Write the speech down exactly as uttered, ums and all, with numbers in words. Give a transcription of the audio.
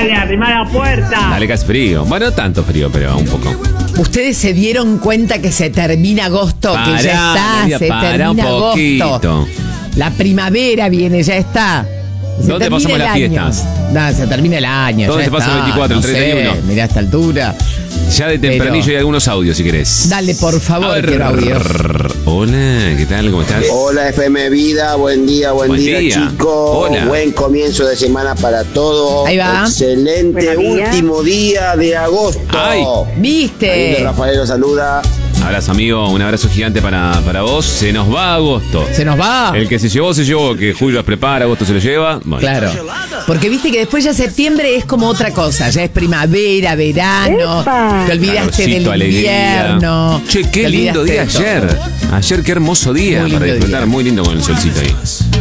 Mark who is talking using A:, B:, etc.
A: Dale, arrimá la puerta.
B: Dale que es frío. Bueno, no tanto frío, pero un poco.
C: Ustedes se dieron cuenta que se termina agosto,
B: Pará,
C: que ya está,
B: María,
C: se
B: pará
C: termina
B: un poquito.
C: agosto. La primavera viene, ya está. Se
B: ¿Dónde
C: termina
B: pasamos
C: el
B: las
C: año.
B: fiestas?
C: No, se termina el año.
B: ¿Dónde
C: ya
B: se pasa el
C: está,
B: veinticuatro, el
C: no sé,
B: treinta y uno?
C: Mirá a esta altura.
B: Ya de tempranillo
C: Pero-
B: hay algunos audios, si querés.
C: Dale, por favor,
B: A ver,
C: quiero audios.
B: Hola, ¿qué tal? ¿Cómo estás?
D: Hola F M Vida, buen día, buen,
B: Buen
D: día,
B: día.
D: chicos.
B: Hola.
D: Buen comienzo de semana para todos.
C: Ahí va.
D: Excelente
E: Buenos días.
D: último día de agosto.
B: Ay.
D: Ahí
C: ¿Viste?
D: Rafael los saluda.
B: Abrazo, amigo. Un abrazo gigante para, para vos. Se nos va agosto.
C: Se nos va.
B: El que se llevó, se llevó. Que Julio los prepara, agosto se lo lleva. Bueno.
C: Claro. Porque viste que después ya septiembre es como otra cosa. Ya es primavera, verano.
E: ¡Epa!
C: Te olvidaste
B: Calorcito,
C: del
B: alegría.
C: invierno.
B: Che, qué
C: te
B: lindo
C: olvidaste
B: día
C: de todo.
B: ayer. Ayer, qué hermoso día
C: Muy
B: para
C: lindo
B: disfrutar.
C: día.
B: Muy lindo con el solcito ahí.